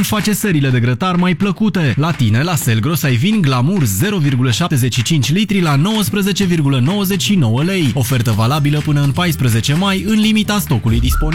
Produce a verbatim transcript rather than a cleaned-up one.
face sările de grătar mai plăcute. La tine, la Selgros, ai vin Glamour zero virgulă șaptezeci și cinci litri la nouăsprezece virgulă nouăzeci și nouă lei. Ofertă valabilă până în paisprezece mai, în limita stocului disponibil.